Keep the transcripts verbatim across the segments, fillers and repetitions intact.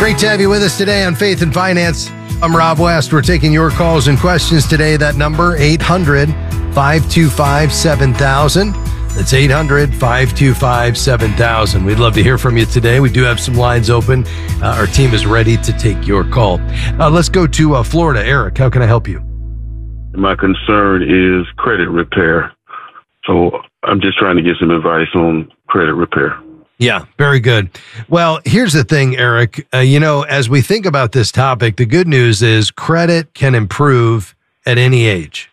Great to have you with us today on Faith and Finance. I'm Rob West. We're taking your calls and questions today. That number, eight hundred, five two five, seven thousand. That's eight hundred, five two five, seven thousand. We'd love to hear from you today. We do have some lines open. Uh, our team is ready to take your call. Uh, let's go to uh, Florida. Eric, how can I help you? My concern is credit repair. So I'm just trying to get some advice on credit repair. Yeah, very good. Well, here's the thing, Eric. Uh, you know, as we think about this topic, the good news is credit can improve at any age.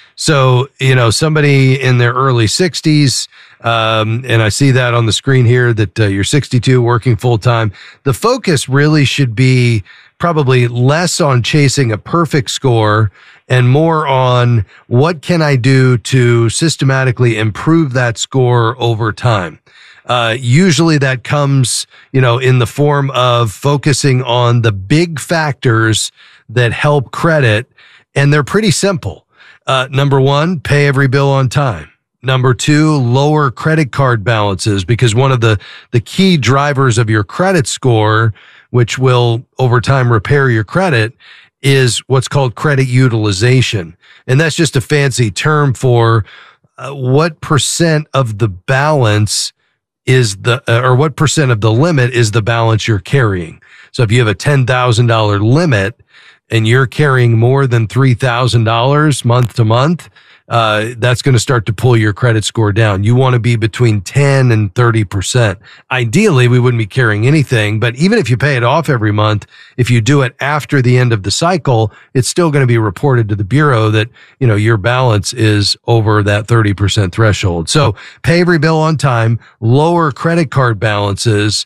So, you know, somebody in their early sixties, um, and I see that on the screen here that uh, you're sixty-two, working full time. The focus really should be probably less on chasing a perfect score and more on what can I do to systematically improve that score over time. Uh, usually that comes, you know, in the form of focusing on the big factors that help credit, and they're pretty simple. Uh, number one, pay every bill on time. Number two, lower credit card balances, because one of the, the key drivers of your credit score, which will over time repair your credit, is what's called credit utilization. And that's just a fancy term for uh, what percent of the balance is the, uh, or what percent of the limit is the balance you're carrying. So if you have a ten thousand dollars limit and you're carrying more than three thousand dollars month to month, uh, that's going to start to pull your credit score down. You want to be between ten and thirty percent. Ideally, we wouldn't be carrying anything, but even if you pay it off every month, if you do it after the end of the cycle, it's still going to be reported to the bureau that, you know, your balance is over that thirty percent threshold. So pay every bill on time, lower credit card balances,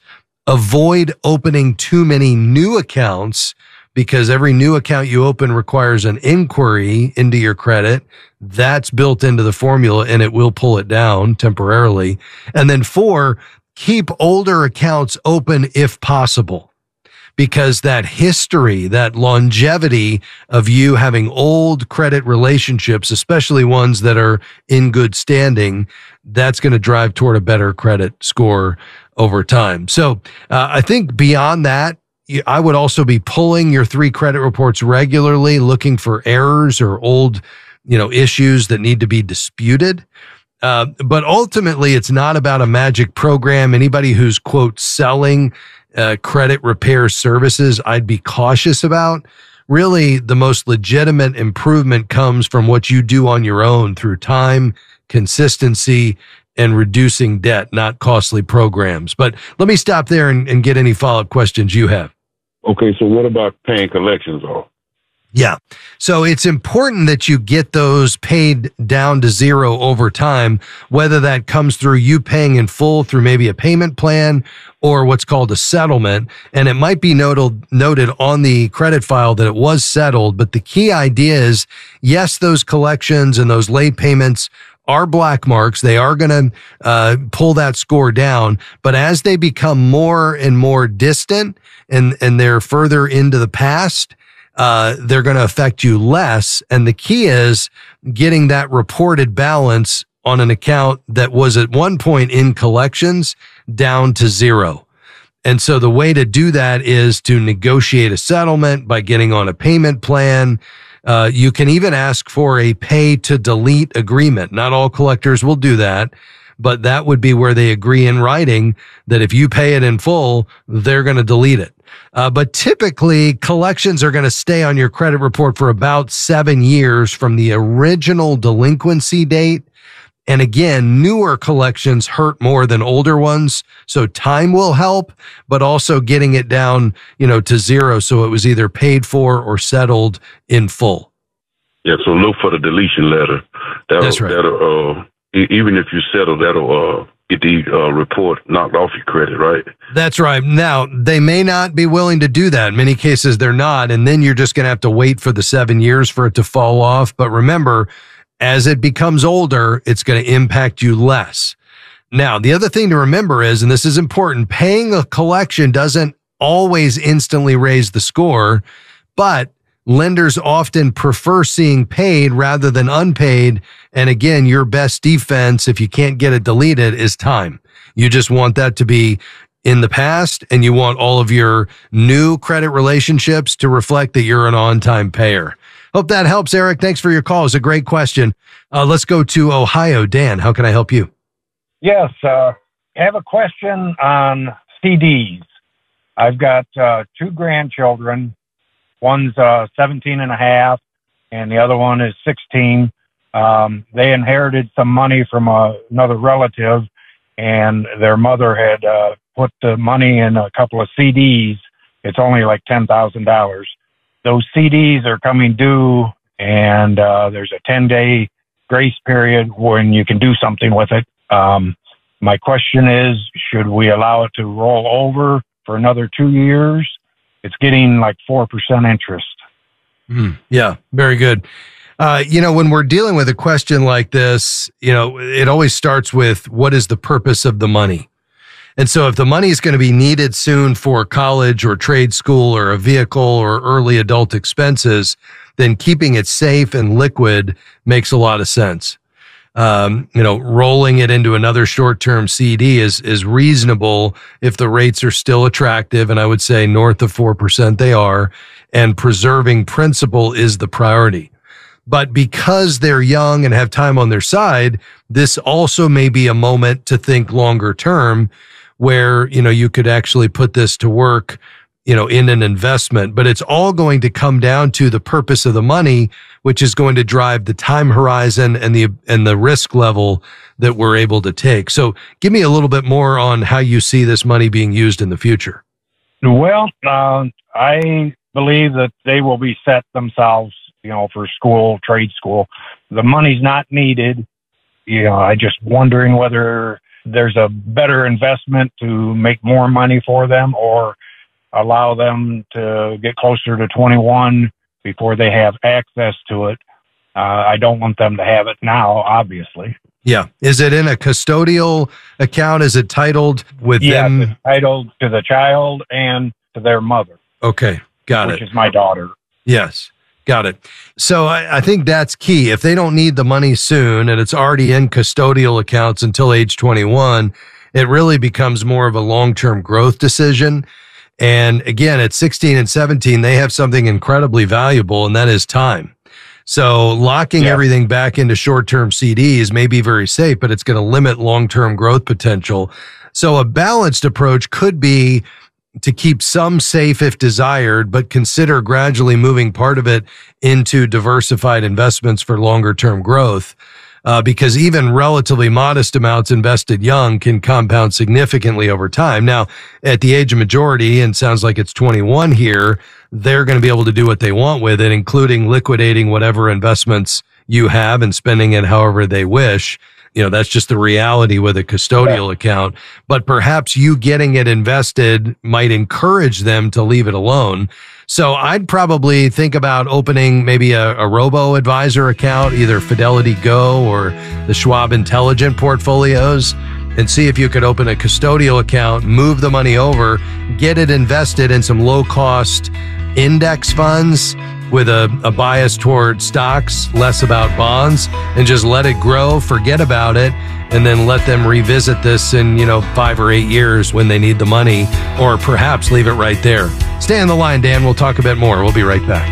avoid opening too many new accounts, because every new account you open requires an inquiry into your credit. That's built into the formula and it will pull it down temporarily. And then four, keep older accounts open if possible, because that history, that longevity of you having old credit relationships, especially ones that are in good standing, that's going to drive toward a better credit score over time. So uh, I think beyond that, I would also be pulling your three credit reports regularly, looking for errors or old, you know, issues that need to be disputed. Uh, but ultimately, it's not about a magic program. Anybody who's, quote, selling uh, credit repair services, I'd be cautious about. Really, the most legitimate improvement comes from what you do on your own through time, consistency, and reducing debt, not costly programs. But let me stop there and, and get any follow-up questions you have. Okay, so what about paying collections off? Yeah. So it's important that you get those paid down to zero over time, whether that comes through you paying in full through maybe a payment plan or what's called a settlement. And it might be noted, noted on the credit file that it was settled. But the key idea is, yes, those collections and those late payments are black marks. They are going to uh, pull that score down. But as they become more and more distant and, and they're further into the past, uh, they're going to affect you less. And the key is getting that reported balance on an account that was at one point in collections down to zero. And so the way to do that is to negotiate a settlement by getting on a payment plan. Uh, you can even ask for a pay to delete agreement. Not all collectors will do that, but that would be where they agree in writing that if you pay it in full, they're going to delete it. Uh, but typically collections are going to stay on your credit report for about seven years from the original delinquency date. And again, newer collections hurt more than older ones. So time will help, but also getting it down, you know, to zero. So it was either paid for or settled in full. Yeah. So look for the deletion letter. That'll, That's right. That'll, uh, e- even if you settle, that'll, uh, get the uh, report knocked off your credit, right? That's right. Now, they may not be willing to do that. In many cases, they're not. And then you're just going to have to wait for the seven years for it to fall off. But remember, as it becomes older, it's going to impact you less. Now, the other thing to remember is, and this is important, paying a collection doesn't always instantly raise the score, but lenders often prefer seeing paid rather than unpaid. And again, your best defense, if you can't get it deleted, is time. You just want that to be in the past, and you want all of your new credit relationships to reflect that you're an on-time payer. Hope that helps, Eric. Thanks for your call. It's a great question. Uh, let's go to Ohio. Dan, how can I help you? Yes, uh, I have a question on C Ds. I've got uh, two grandchildren. One's uh, seventeen and a half, and the other one is sixteen. Um, they inherited some money from uh, another relative, and their mother had uh, put the money in a couple of C Ds. It's only like ten thousand dollars. Those C Ds are coming due, and uh, there's a ten-day grace period when you can do something with it. Um, my question is, should we allow it to roll over for another two years? It's getting like four percent interest. Mm, yeah, very good. Uh, you know, when we're dealing with a question like this, you know, it always starts with what is the purpose of the money? And so if the money is going to be needed soon for college or trade school or a vehicle or early adult expenses, then keeping it safe and liquid makes a lot of sense. Um, you know, rolling it into another short-term C D is, is reasonable if the rates are still attractive. And I would say north of four percent they are, and preserving principal is the priority. But because they're young and have time on their side, this also may be a moment to think longer term where, you know, you could actually put this to work, you know, in an investment. But it's all going to come down to the purpose of the money, which is going to drive the time horizon and the and the risk level that we're able to take. So give me a little bit more on how you see this money being used in the future. Well, uh, I believe that they will be set themselves, you know, for school, trade school. The money's not needed. You know, I just wondering whether there's a better investment to make more money for them or allow them to get closer to twenty-one before they have access to it. Uh, I don't want them to have it now, obviously. Yeah. Is it in a custodial account? Is it titled with yeah, them? It's titled to the child and to their mother. Okay. Got which it. Which is my daughter. Yes. Got it. So I, I think that's key. If they don't need the money soon and it's already in custodial accounts until age twenty-one, it really becomes more of a long-term growth decision. And again, at sixteen and seventeen, they have something incredibly valuable, and that is time. So locking yeah. everything back into short-term C Ds may be very safe, but it's going to limit long-term growth potential. So a balanced approach could be to keep some safe if desired, but consider gradually moving part of it into diversified investments for longer term growth. Uh, because even relatively modest amounts invested young can compound significantly over time. Now, at the age of majority, and sounds like it's twenty-one here, they're going to be able to do what they want with it, including liquidating whatever investments you have and spending it however they wish. You know, that's just the reality with a custodial yeah. account. But perhaps you getting it invested might encourage them to leave it alone. So I'd probably think about opening maybe a, a robo-advisor account, either Fidelity Go or the Schwab Intelligent portfolios, and see if you could open a custodial account, move the money over, get it invested in some low-cost index funds with a, a bias toward stocks, less about bonds, and just let it grow, forget about it, and then let them revisit this in, you know, five or eight years when they need the money, or perhaps leave it right there. Stay on the line, Dan. We'll talk a bit more. We'll be right back.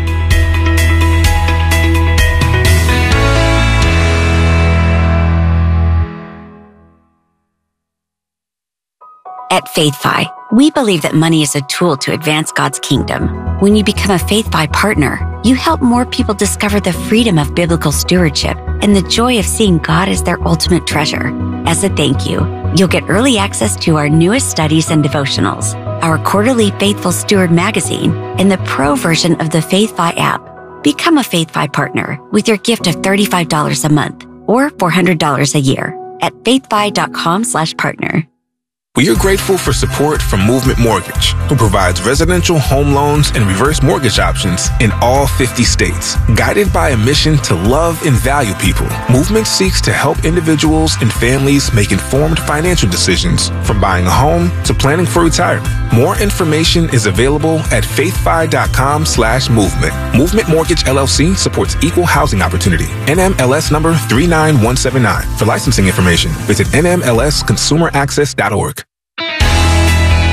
At FaithFi, we believe that money is a tool to advance God's kingdom. When you become a FaithFi partner, you help more people discover the freedom of biblical stewardship and the joy of seeing God as their ultimate treasure. As a thank you, you'll get early access to our newest studies and devotionals, our quarterly Faithful Steward magazine, and the pro version of the FaithFi app. Become a FaithFi partner with your gift of thirty-five dollars a month or four hundred dollars a year at faithfi.com slash partner. We are grateful for support from Movement Mortgage, who provides residential home loans and reverse mortgage options in all fifty states. Guided by a mission to love and value people, Movement seeks to help individuals and families make informed financial decisions, from buying a home to planning for retirement. More information is available at faithfi.com slash movement. Movement Mortgage L L C supports equal housing opportunity. N M L S number three nine one seven nine. For licensing information, visit N M L S consumer access dot org.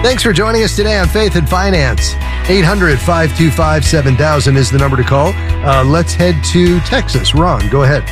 Thanks for joining us today on Faith and Finance. eight hundred, five two five, seven thousand is the number to call. Uh, let's head to Texas. Ron, go ahead.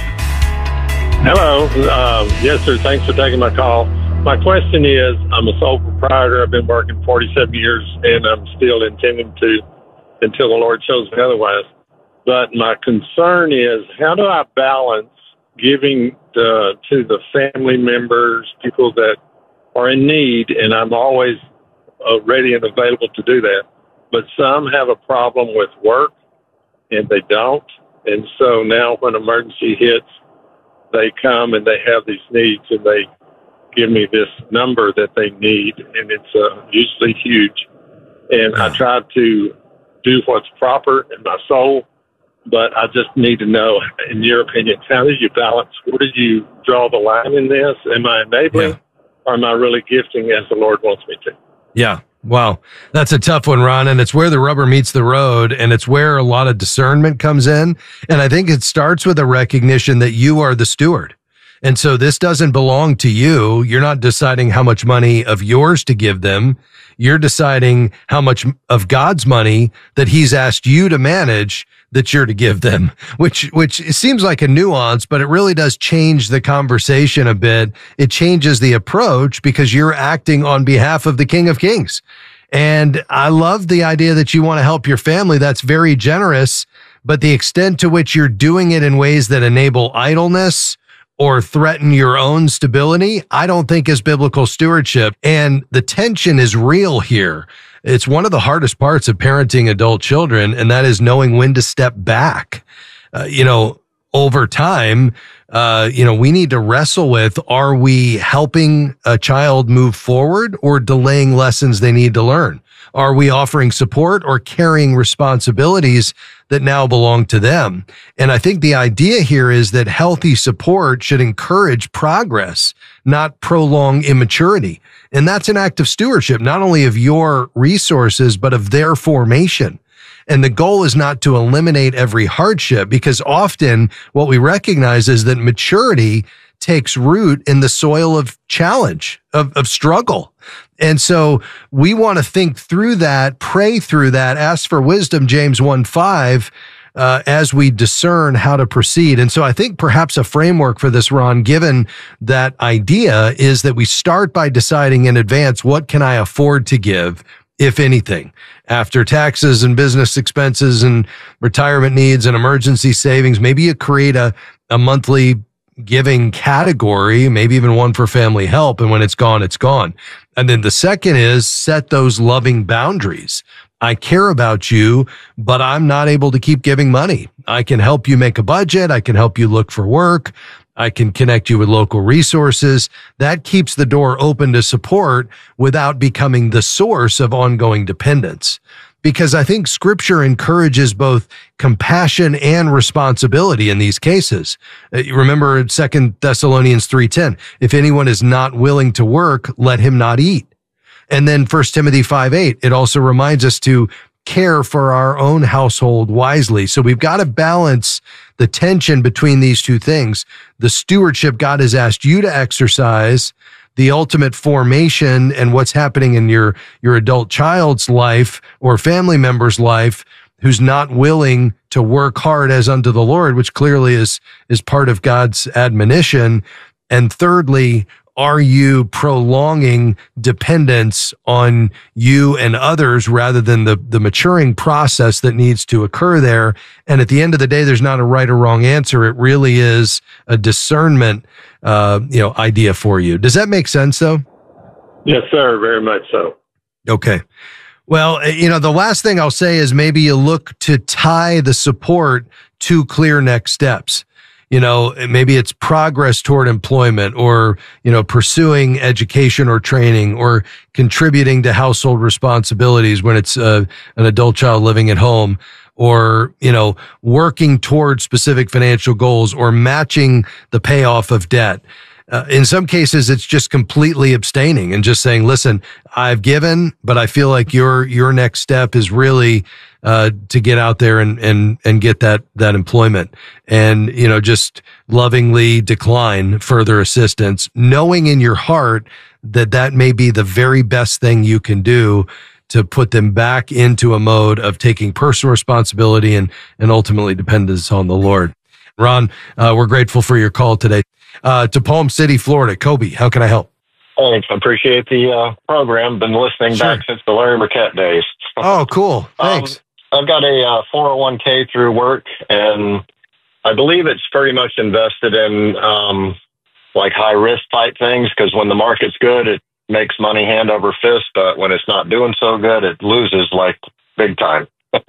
Hello. Um, yes, sir. Thanks for taking my call. My question is, I'm a sole proprietor. I've been working forty-seven years, and I'm still intending to until the Lord shows me otherwise. But my concern is, how do I balance giving the, to the family members, people that are in need, and I'm always uh, ready and available to do that. But some have a problem with work, and they don't. And so now when emergency hits, they come and they have these needs, and they give me this number that they need, and it's uh, usually huge. And I try to do what's proper in my soul, but I just need to know, in your opinion, how do you balance? Where do you draw the line in this? Am I enabling, yeah. or am I really gifting as the Lord wants me to? Yeah. Wow. That's a tough one, Ron. And it's where the rubber meets the road. And it's where a lot of discernment comes in. And I think it starts with a recognition that you are the steward. And so this doesn't belong to you. You're not deciding how much money of yours to give them. You're deciding how much of God's money that he's asked you to manage that you're to give them, which, which seems like a nuance, but it really does change the conversation a bit. It changes the approach because you're acting on behalf of the King of Kings. And I love the idea that you want to help your family. That's very generous, but the extent to which you're doing it in ways that enable idleness or threaten your own stability, I don't think is biblical stewardship. And the tension is real here. It's one of the hardest parts of parenting adult children, and that is knowing when to step back. Uh, you know, over time, uh, you know, we need to wrestle with, are we helping a child move forward or delaying lessons they need to learn? Are we offering support or carrying responsibilities that now belong to them? And I think the idea here is that healthy support should encourage progress, not prolong immaturity. And that's an act of stewardship, not only of your resources, but of their formation. And the goal is not to eliminate every hardship, because often what we recognize is that maturity takes root in the soil of challenge, of, of struggle. And so we want to think through that, pray through that, ask for wisdom, James one five, uh, as we discern how to proceed. And so I think perhaps a framework for this, Ron, given that idea, is that we start by deciding in advance, what can I afford to give, if anything, after taxes and business expenses and retirement needs and emergency savings. Maybe you create a, a monthly giving category, maybe even one for family help. And when it's gone, it's gone. And then the second is set those loving boundaries. I care about you, but I'm not able to keep giving money. I can help you make a budget. I can help you look for work. I can connect you with local resources. That keeps the door open to support without becoming the source of ongoing dependence. Because I think Scripture encourages both compassion and responsibility in these cases. Remember Second Thessalonians three ten, if anyone is not willing to work, let him not eat. And then First Timothy five eight, it also reminds us to care for our own household wisely. So we've got to balance the tension between these two things. The stewardship God has asked you to exercise, the ultimate formation and what's happening in your, your adult child's life or family member's life who's not willing to work hard as unto the Lord, which clearly is, is part of God's admonition. And thirdly, are you prolonging dependence on you and others rather than the, the maturing process that needs to occur there? And at the end of the day, there's not a right or wrong answer. It really is a discernment, uh, you know, idea for you. Does that make sense though? Yes, sir. Very much so. Okay. Well, you know, the last thing I'll say is maybe you look to tie the support to clear next steps. You know, maybe it's progress toward employment or, you know, pursuing education or training or contributing to household responsibilities when it's uh, an adult child living at home, or, you know, working toward specific financial goals or matching the payoff of debt. Uh, in some cases, it's just completely abstaining and just saying, listen, I've given, but I feel like your, your next step is really, uh, to get out there and, and, and get that, that employment and, you know, just lovingly decline further assistance, knowing in your heart that that may be the very best thing you can do to put them back into a mode of taking personal responsibility and, and ultimately dependence on the Lord. Ron, uh, we're grateful for your call today. Uh, to Palm City, Florida. Kobe, how can I help? Thanks. I appreciate the uh, program. Been listening sure. back since the Larry Burkett days. Oh, cool. Thanks. Um, I've got a uh, four oh one k through work, and I believe it's pretty much invested in um, like high risk type things, because when the market's good, it makes money hand over fist, but when it's not doing so good, it loses like big time.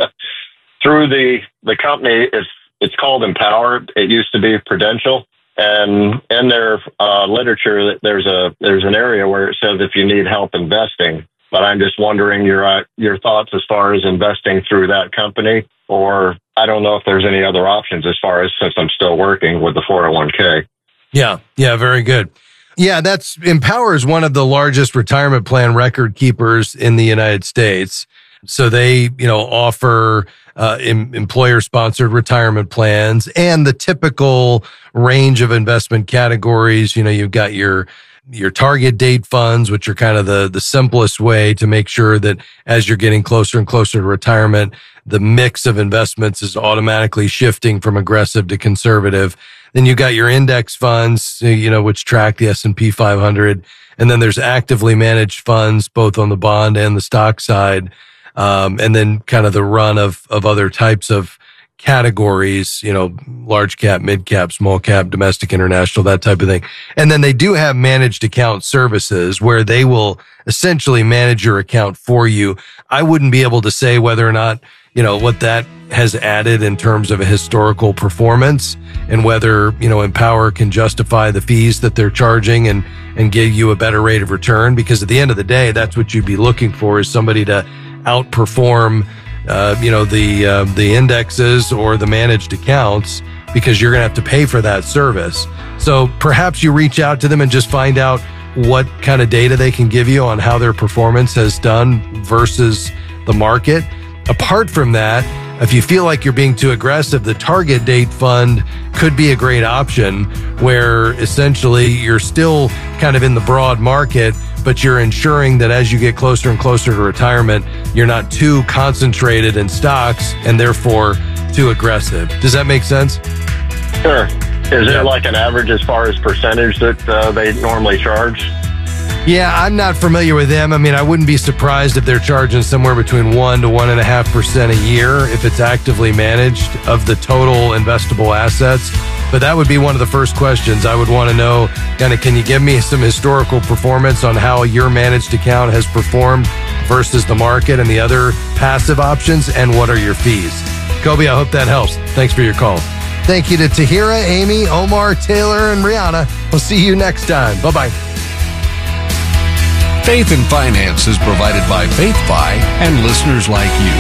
Through the the company, it's it's called Empower. It used to be Prudential, and in their uh, literature, there's a there's an area where it says if you need help investing. But I'm just wondering your uh, your thoughts as far as investing through that company, or I don't know if there's any other options as far as, since I'm still working with the four oh one k. Yeah, yeah, very good. Yeah, that's Empower is one of the largest retirement plan record keepers in the United States. So they, you know, offer uh, em- employer-sponsored retirement plans and the typical range of investment categories. You know, you've got your your target date funds, which are kind of the the simplest way to make sure that as you're getting closer and closer to retirement, the mix of investments is automatically shifting from aggressive to conservative. Then you got your index funds, you know, which track the S and P five hundred. And then there's actively managed funds, both on the bond and the stock side. Um, and then kind of the run of, of other types of categories, you know, large cap, mid cap, small cap, domestic, international, that type of thing. And then they do have managed account services where they will essentially manage your account for you. I wouldn't be able to say whether or not, you know, what that has added in terms of a historical performance and whether, you know, Empower can justify the fees that they're charging and, and give you a better rate of return. Because at the end of the day, that's what you'd be looking for, is somebody to outperform Uh, you know, the uh, the indexes or the managed accounts, because you're going to have to pay for that service. So perhaps you reach out to them and just find out what kind of data they can give you on how their performance has done versus the market. Apart from that, if you feel like you're being too aggressive, the target date fund could be a great option, where essentially you're still kind of in the broad market, but you're ensuring that as you get closer and closer to retirement, you're not too concentrated in stocks and therefore too aggressive. Does that make sense? Sure. Is there like an average as far as percentage that uh, they normally charge? Yeah, I'm not familiar with them. I mean, I wouldn't be surprised if they're charging somewhere between one to one and a half percent a year if it's actively managed of the total investable assets. But that would be one of the first questions I would want to know. Kind of, can you give me some historical performance on how your managed account has performed versus the market and the other passive options, and what are your fees? Kobe, I hope that helps. Thanks for your call. Thank you to Tahira, Amy, Omar, Taylor, and Rihanna. We'll see you next time. Bye-bye. Faith and Finance is provided by FaithFi and listeners like you.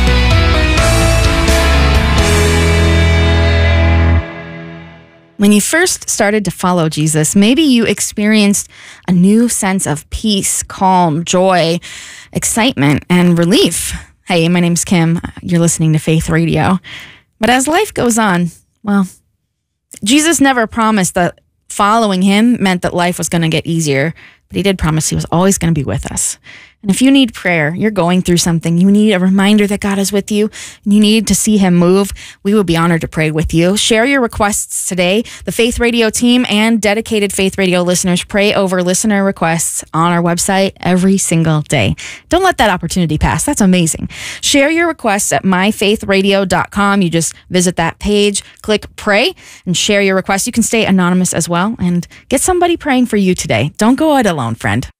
When you first started to follow Jesus, maybe you experienced a new sense of peace, calm, joy, excitement, and relief. Hey, my name's Kim. You're listening to Faith Radio. But as life goes on, well, Jesus never promised that following him meant that life was going to get easier, but he did promise he was always going to be with us. And if you need prayer, you're going through something, you need a reminder that God is with you, and you need to see him move, we would be honored to pray with you. Share your requests today. The Faith Radio team and dedicated Faith Radio listeners pray over listener requests on our website every single day. Don't let that opportunity pass. That's amazing. Share your requests at my faith radio dot com. You just visit that page, click pray, and share your requests. You can stay anonymous as well and get somebody praying for you today. Don't go it alone, friend.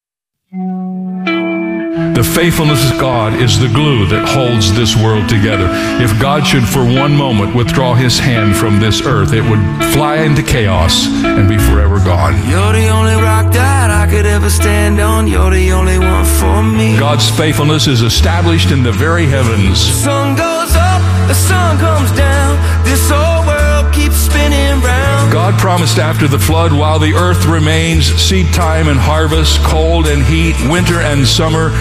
The faithfulness of God is the glue that holds this world together. If God should for one moment withdraw his hand from this earth, it would fly into chaos and be forever gone. You're the only rock that I could ever stand on. You're the only one for me. God's faithfulness is established in the very heavens. The sun goes up, the sun comes down. This whole world keeps spinning round. God promised after the flood, while the earth remains, seed time and harvest, cold and heat, winter and summer,